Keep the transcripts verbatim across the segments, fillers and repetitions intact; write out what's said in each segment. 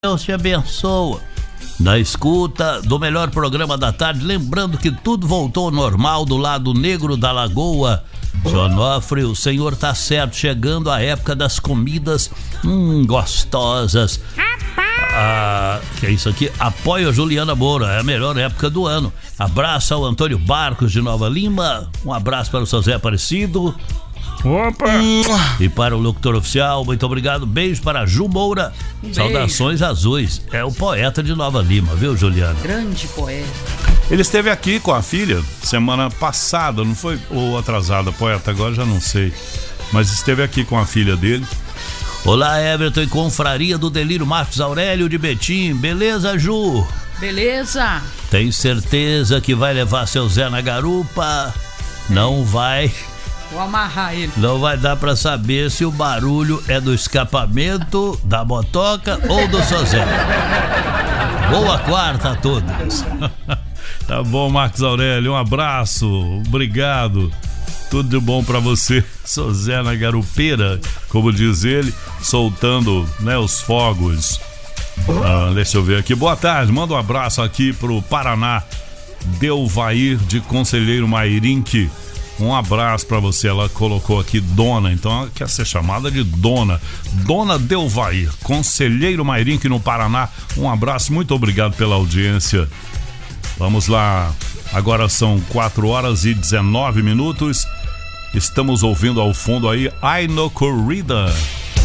Deus te abençoe. Na escuta do melhor programa da tarde, lembrando que tudo voltou ao normal do lado negro da lagoa. Seu Onofre, o senhor tá certo, chegando a época das comidas hum, gostosas. Ah, que é isso aqui? Apoio a Juliana Moura, é a melhor época do ano. Abraço ao Antônio Barcos de Nova Lima, um abraço para o seu Zé Aparecido. Opa! E para o locutor oficial, muito obrigado. Beijo para a Ju Moura. Um Saudações azuis. É o poeta de Nova Lima, viu, Juliana? Grande poeta. Ele esteve aqui com a filha semana passada, não foi? Ou atrasada, poeta, agora já não sei. Mas esteve aqui com a filha dele. Olá, Everton e confraria do Delírio Marcos Aurélio de Betim. Beleza, Ju? Beleza? Tem certeza que vai levar seu Zé na garupa? Não vai... Vou amarrar ele. Não vai dar pra saber se o barulho é do escapamento, da motoca ou do seu Zé. Boa quarta a todos. Tá bom, Marcos Aurélio, um abraço, obrigado. Tudo de bom pra você. Seu Zé na garupeira, como diz ele, soltando, né, os fogos. Ah, deixa eu ver aqui. Boa tarde, manda um abraço aqui pro Paraná. Delvair de Conselheiro Mairinque. Um abraço pra você, ela colocou aqui Dona, então ela quer ser chamada de Dona. Dona Delvair, Conselheiro Mairinque no Paraná. Um abraço, muito obrigado pela audiência. Vamos lá, agora são quatro horas e dezenove minutos. Estamos ouvindo ao fundo aí Aino Corrida.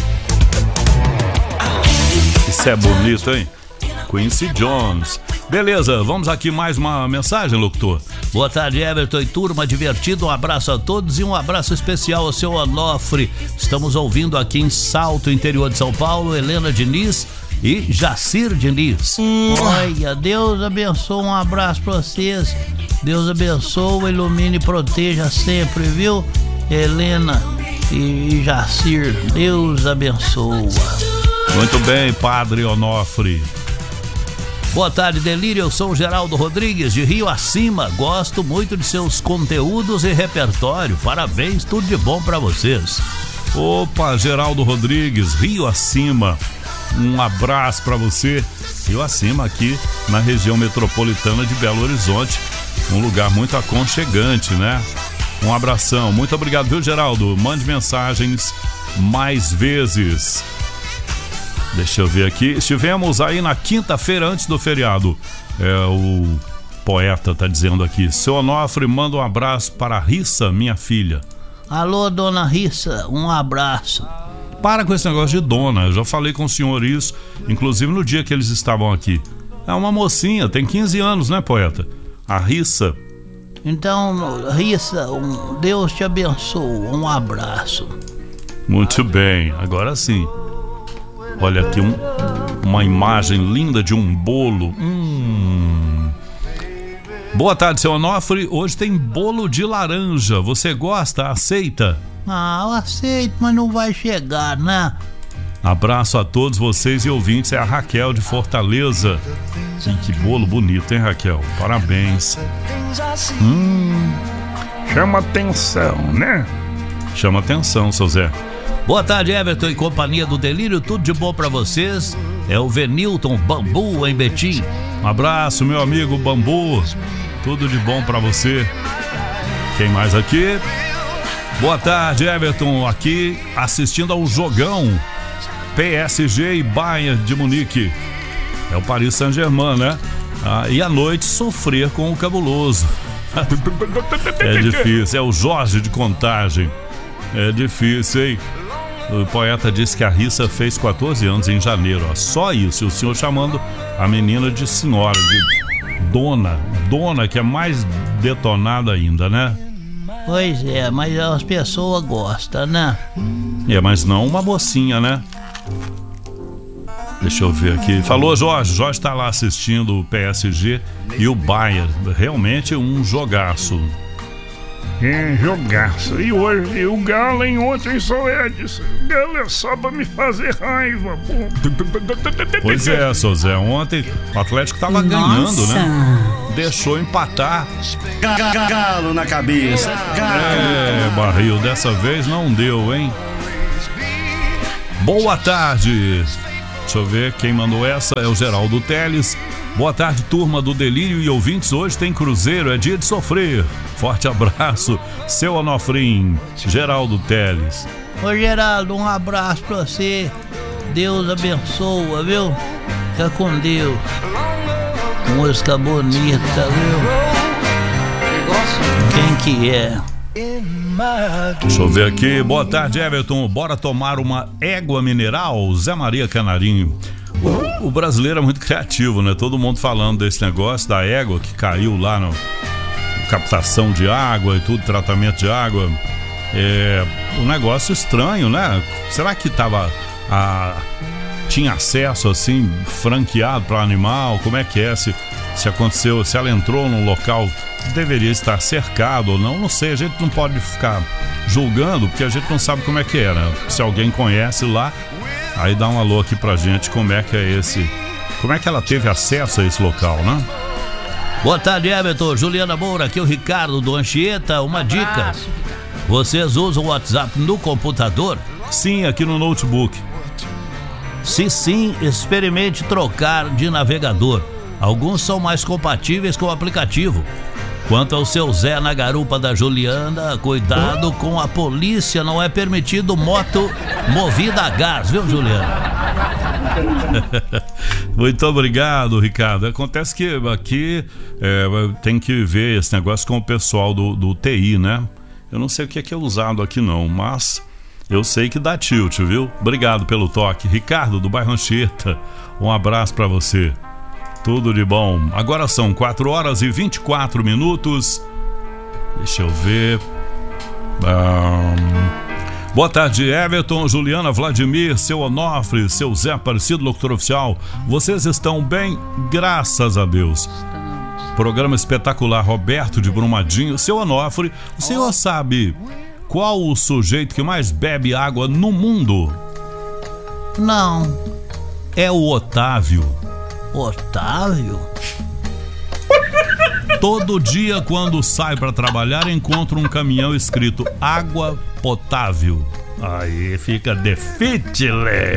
Isso é bonito, hein? Quincy Jones. Beleza, vamos aqui mais uma mensagem, locutor. Boa tarde, Everton e turma, divertido, um abraço a todos e um abraço especial ao seu Onofre. Estamos ouvindo aqui em Salto, interior de São Paulo, Helena Diniz e Jacir Diniz. Olha, Deus abençoe, um abraço pra vocês. Deus abençoe, ilumine e proteja sempre, viu? Helena e Jacir, Deus abençoa. Muito bem, Padre Onofre. Boa tarde, Delírio, eu sou o Geraldo Rodrigues de Rio Acima, gosto muito de seus conteúdos e repertório, parabéns, tudo de bom pra vocês. Opa, Geraldo Rodrigues, Rio Acima, um abraço pra você. Rio Acima aqui na região metropolitana de Belo Horizonte, um lugar muito aconchegante, né? Um abração, muito obrigado, viu, Geraldo? Mande mensagens mais vezes. Deixa eu ver aqui. Estivemos aí na quinta-feira antes do feriado. É, o poeta tá dizendo aqui. Seu Onofre, manda um abraço para a Rissa, minha filha. Alô, dona Rissa, um abraço. Para com esse negócio de dona. Eu já falei com o senhor isso, inclusive no dia que eles estavam aqui. É uma mocinha, tem quinze anos, né, poeta? A Rissa. Então, Rissa, um, Deus te abençoe. Um abraço. Muito bem, agora sim. Olha aqui um, uma imagem linda de um bolo. Hum. Boa tarde, seu Onofre. Hoje tem bolo de laranja. Você gosta? Aceita? Ah, eu aceito, mas não vai chegar, né? Abraço a todos vocês e ouvintes. É a Raquel de Fortaleza. Sim, que bolo bonito, hein, Raquel? Parabéns. Hum. Chama atenção, né? Chama atenção, seu Zé. Boa tarde, Everton e companhia do Delírio, tudo de bom pra vocês. É o Venilton Bambu em Betim. Um abraço, meu amigo Bambu. Tudo de bom pra você. Quem mais aqui? Boa tarde, Everton, aqui assistindo ao jogão P S G e Bayern de Munique. É o Paris Saint-Germain, né? Ah, e à noite sofrer com o cabuloso. É difícil, é o Jorge de Contagem. É difícil, hein? O poeta disse que a Rissa fez quatorze anos em janeiro, ó. Só isso, e o senhor chamando a menina de senhora, de dona, dona, que é mais detonada ainda, né? Pois é, mas as pessoas gostam, né? É, mas não uma mocinha, né? Deixa eu ver aqui. Falou, Jorge. Jorge tá lá assistindo o P S G e o Bayern. Realmente um jogaço. É, jogaço. E hoje, o Galo em ontem só é disso. O Galo é só pra me fazer raiva. Pois é, seu Zé. Ontem o Atlético tava Nossa. ganhando, né? Deixou empatar. Galo na cabeça. Galo. É, barril. Dessa vez não deu, hein? Boa tarde. Deixa eu ver quem mandou essa, é o Geraldo Teles. Boa tarde, turma do Delírio e ouvintes. Hoje tem cruzeiro, é dia de sofrer. Forte abraço, seu Onofrim. Geraldo Teles. Ô Geraldo, um abraço pra você. Deus abençoa, viu? Fica com Deus. Música bonita, viu? Quem que é? Deixa eu ver aqui. Boa tarde, Everton. Bora tomar uma égua mineral? Zé Maria Canarinho. O, o brasileiro é muito criativo, né? Todo mundo falando desse negócio da égua que caiu lá no captação de água e tudo, tratamento de água. É um negócio estranho, né? Será que tava a, tinha acesso assim franqueado para animal? Como é que é? Se, se aconteceu, se ela entrou num local que deveria estar cercado ou não, não sei. A gente não pode ficar julgando porque a gente não sabe como é que é, né? Se alguém conhece lá, aí dá um alô aqui pra gente, como é que é esse, como é que ela teve acesso a esse local, né? Boa tarde, Everton. Juliana Moura, aqui é o Ricardo do Anchieta. Uma dica: vocês usam o WhatsApp no computador? Sim, aqui no notebook. Se sim, experimente trocar de navegador. Alguns são mais compatíveis com o aplicativo. Quanto ao seu Zé na garupa da Juliana, cuidado com a polícia, não é permitido moto movida a gás, viu, Juliana? Muito obrigado, Ricardo. Acontece que aqui é, tem que ver esse negócio com o pessoal do, do T I, né? Eu não sei o que é que é usado aqui não, mas eu sei que dá tilt, viu? Obrigado pelo toque. Ricardo, do bairro Anchieta, um abraço pra você. Tudo de bom. Agora são quatro horas e vinte e quatro minutos. Deixa eu ver. Um... Boa tarde, Everton, Juliana, Vladimir, seu Onofre, seu Zé Aparecido, locutor oficial. Vocês estão bem? Graças a Deus. Programa espetacular, Roberto de Brumadinho. Seu Onofre, o senhor sabe qual o sujeito que mais bebe água no mundo? Não. É o Otávio. Otávio? Todo dia quando sai para trabalhar encontra um caminhão escrito água potável. Aí fica difícil.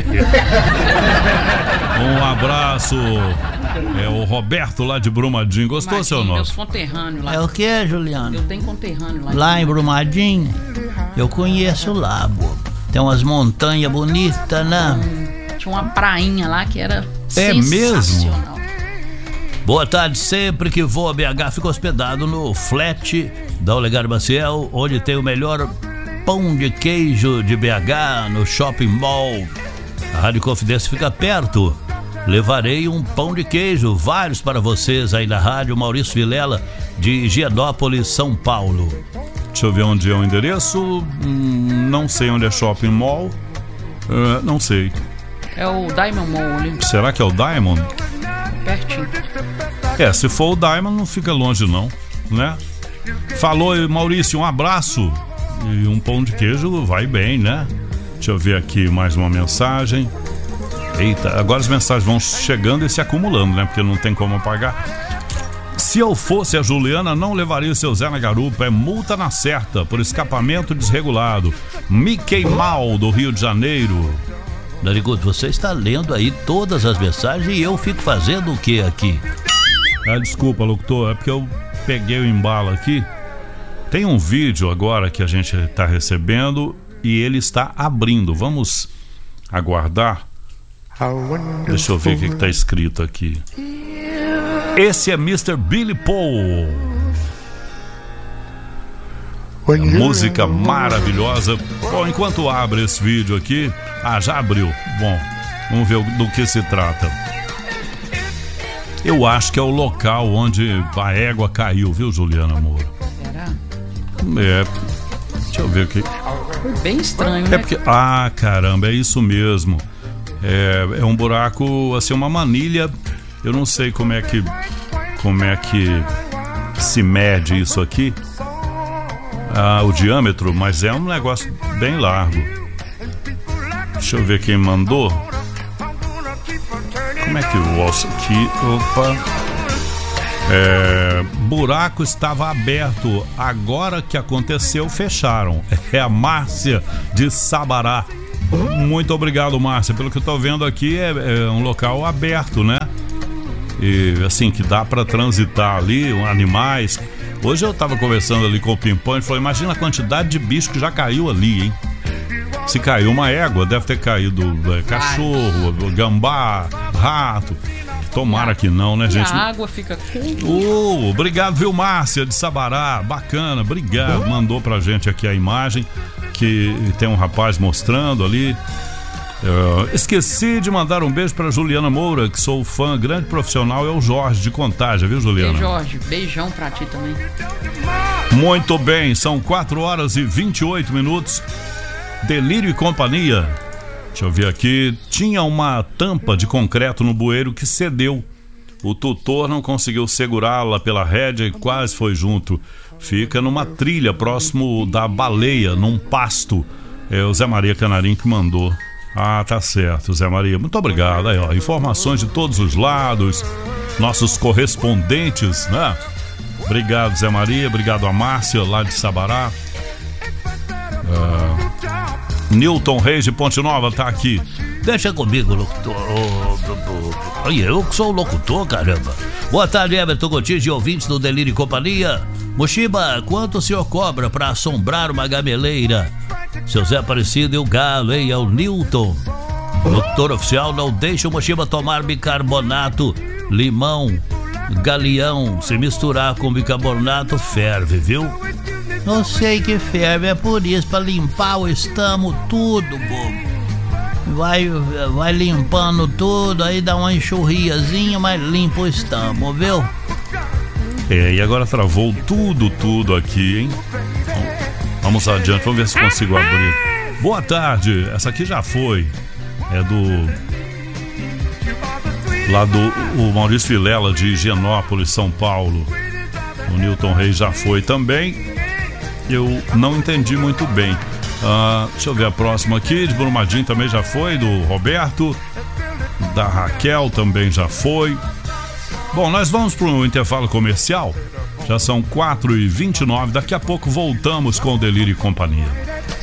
Um abraço. É o Roberto lá de Brumadinho. Gostou, Brumadinho, seu nome? Meus conterrâneos lá. É o que, Juliana? Eu tenho conterrâneo lá. Lá em Brumadinho? Eu conheço lá, bobo. Tem umas montanhas bonitas, né? Hum, tinha uma prainha lá que era é sensacional. Mesmo? Boa tarde, sempre que vou a B H fico hospedado no flat da Olegário Maciel, onde tem o melhor pão de queijo de B H no Shopping Mall. A Rádio Confidência fica perto. Levarei um pão de queijo, vários para vocês aí na rádio. Maurício Vilela, de Higienópolis, São Paulo. Deixa eu ver onde é o endereço. Hum, não sei onde é Shopping Mall. Uh, não sei. É o Diamond Mall ali. Será que é o Diamond? Pertinho. É, se for o Diamond não fica longe não, né? Falou, Maurício, um abraço. E um pão de queijo vai bem, né? Deixa eu ver aqui mais uma mensagem. Eita, agora as mensagens vão chegando e se acumulando, né? Porque não tem como apagar. Se eu fosse a Juliana, não levaria o seu Zé na garupa. É multa na certa por escapamento desregulado. Mickey Mal, do Rio de Janeiro. Narigudo, você está lendo aí todas as mensagens e eu fico fazendo o que aqui? Ah, desculpa, locutor, é porque eu peguei o embalo aqui. Tem um vídeo agora que a gente está recebendo e ele está abrindo. Vamos aguardar. Deixa eu ver o que está escrito aqui. Esse é mister Billy Paul. A música maravilhosa. Bom, enquanto abre esse vídeo aqui. Ah, já abriu. Bom, vamos ver do que se trata. Eu acho que é o local onde a égua caiu, viu, Juliana Moura? Será? É. Deixa eu ver aqui. Foi bem estranho, né? É porque. Ah, caramba, é isso mesmo. É, é um buraco, assim, uma manilha. Eu não sei como é que. Como é que se mede isso aqui. Ah, o diâmetro, mas é um negócio bem largo. Deixa eu ver quem mandou. Como é que eu ouço aqui? Opa. É, buraco estava aberto. Agora que aconteceu, fecharam. É a Márcia de Sabará. Muito obrigado, Márcia. Pelo que eu tô vendo aqui, é, é um local aberto, né? E assim, que dá para transitar ali, animais. Hoje eu tava conversando ali com o Pimpão e falou: imagina a quantidade de bicho que já caiu ali, hein? Se caiu uma égua, deve ter caído é, cachorro, gambá, rato. Tomara que não, né, gente? E a água fica com... Oh, obrigado, viu, Márcia de Sabará. Bacana, obrigado. Mandou pra gente aqui a imagem que tem um rapaz mostrando ali. Uh, esqueci de mandar um beijo pra Juliana Moura, que sou fã, grande profissional, é o Jorge de Contagem, viu, Juliana? Ei, Jorge, beijão pra ti também. Muito bem, são quatro horas e vinte e oito minutos. Delírio e Companhia. Deixa eu ver aqui. Tinha uma tampa de concreto no bueiro que cedeu. O tutor não conseguiu segurá-la pela rédea e quase foi junto. Fica numa trilha próximo da Baleia, num pasto. É o Zé Maria Canarim que mandou. Ah, tá certo, Zé Maria. Muito obrigado. Aí, ó, informações de todos os lados. Nossos correspondentes, né? Obrigado, Zé Maria. Obrigado a Márcia, lá de Sabará. Uh, Newton Reis de Ponte Nova tá aqui. Deixa comigo, locutor. Olha, eu que sou o locutor, caramba. Boa tarde, Everton Gotis, de ouvintes do Delírio e Companhia. Mochiba, quanto o senhor cobra pra assombrar uma gameleira? Seu Zé Aparecido e o Galo, hein? É o Newton. Locutor oficial, não deixa o Mochiba tomar bicarbonato, limão, galeão. Se misturar com bicarbonato, ferve, viu? Eu sei que ferve, é por isso, pra limpar o estamo tudo, bobo. Vai, vai limpando tudo, aí dá uma enxurriazinha, mas limpa o estamo, viu? É, e agora travou tudo, tudo aqui, hein? Vamos adiante, vamos ver se consigo abrir. Boa tarde, essa aqui já foi. É do... Lá do o Maurício Vilela, de Higienópolis, São Paulo. O Newton Reis já foi também. Eu não entendi muito bem. Uh, deixa eu ver a próxima aqui. De Brumadinho também já foi. Do Roberto. Da Raquel também já foi. Bom, nós vamos para um intervalo comercial. Já são quatro e vinte e nove. Daqui a pouco voltamos com o Delírio e Companhia.